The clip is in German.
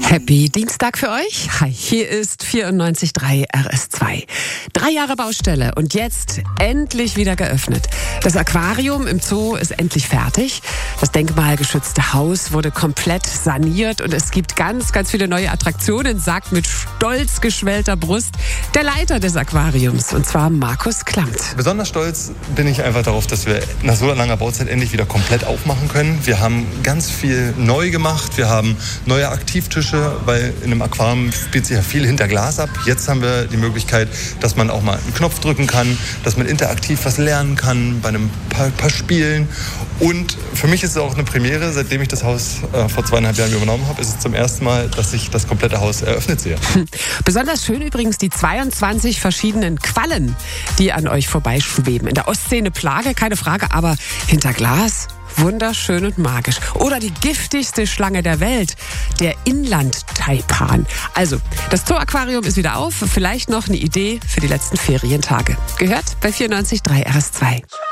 Happy Dienstag für euch. Hi, hier ist 94.3 RS2. 3 Jahre Baustelle und jetzt endlich wieder geöffnet. Das Aquarium im Zoo ist endlich fertig. Das denkmalgeschützte Haus wurde komplett saniert und es gibt ganz, ganz viele neue Attraktionen, sagt mit stolz geschwellter Brust der Leiter des Aquariums, und zwar Markus Klamt. Besonders stolz bin ich einfach darauf, dass wir nach so langer Bauzeit endlich wieder komplett aufmachen können. Wir haben ganz viel neu gemacht. Wir haben neue Aktivtische, weil in einem Aquarium spielt sich ja viel hinter Glas ab. Jetzt haben wir die Möglichkeit, dass man auch mal einen Knopf drücken kann, dass man interaktiv was lernen kann bei einem paar Spielen. Und für mich ist es auch eine Premiere, seitdem ich das Haus vor 2,5 Jahren übernommen habe, ist es zum ersten Mal, dass ich das komplette Haus eröffnet sehe. Besonders schön übrigens die 22 verschiedenen Quallen, die an euch vorbeischweben. In der Ostsee eine Plage, keine Frage, aber hinter Glas wunderschön und magisch. Oder die giftigste Schlange der Welt, der Inland-Taipan. Also, das Zoo-Aquarium ist wieder auf. Vielleicht noch eine Idee für die letzten Ferientage. Gehört bei 94.3 RS2.